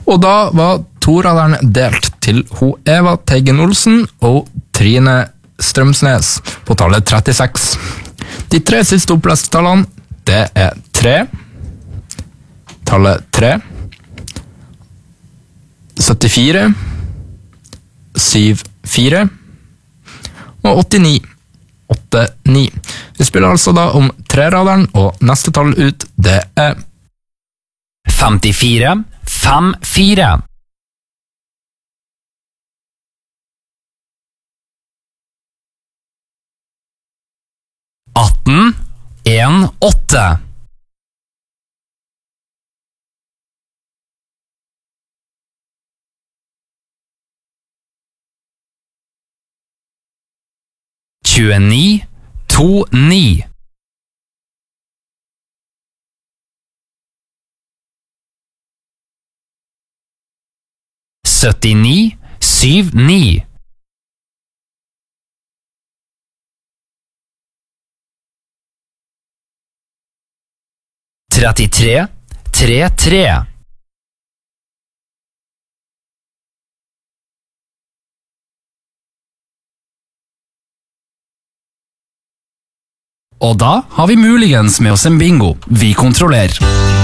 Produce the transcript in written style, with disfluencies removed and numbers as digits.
Og da var toraderen delt til ho Eva Teigen Olsen og Trine Strømsnes på tallet 36. De 3 siste oppleste tallene, det er 3, tallet 3, 74, 74 og 89, 89. Vi spiller altså da om 3-raderen, og neste tall ut, det er 54, 54. 18, 1, 8. 29, 2, 9. 79, 7, 9. 33, 3, 3. 'Og da har vi muligens med oss en bingo. Vi kontrollerer.